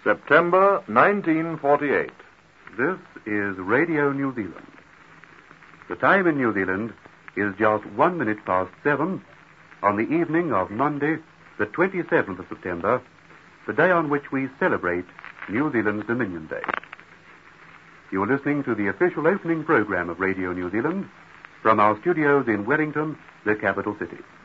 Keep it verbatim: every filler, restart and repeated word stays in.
September nineteen forty-eight. This is Radio New Zealand. The time in New Zealand is just one minute past seven on the evening of Monday, the twenty-seventh of September, the day on which we celebrate New Zealand's Dominion Day. You are listening to the official opening program of Radio New Zealand from our studios in Wellington, the capital city.